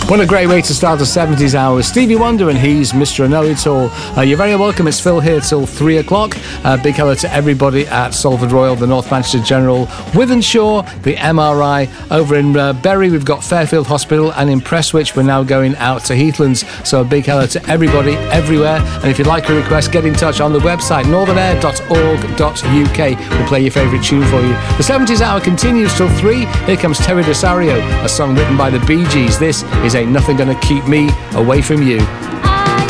What a great way to start the 70s hour. Stevie Wonder, and he's Mr. Know-It-All. You're very welcome. It's Phil here till 3 o'clock. Big hello to everybody at Salford Royal, the North Manchester General, Wythenshawe, the MRI. Over in Bury, we've got Fairfield Hospital, and in Prestwich, we're now going out to Heathlands. So a big hello to everybody, everywhere. And if you'd like a request, get in touch on the website, northernair.org.uk. We'll play your favourite tune for you. The 70s hour continues till 3. Here comes Terry Desario, a song written by the Bee Gees. This is Ain't Nothing Gonna Keep Me Away From You.